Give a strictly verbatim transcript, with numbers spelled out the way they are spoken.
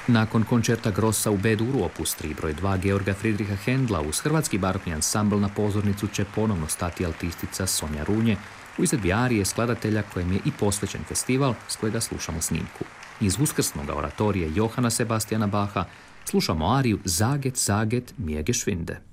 Nakon koncerta Grossa u B-duru opus tri broj dva Georga Friedricha Händla uz hrvatski barokni ansambl na pozornicu će ponovno stati altistica Sonja Runje u izvedbi arije skladatelja kojem je i posvećen festival s kojega slušamo snimku. Iz uskrsnog oratorije Johana Sebastiana Bacha slušamo ariju Zaget, Zaget, mir geschwinde.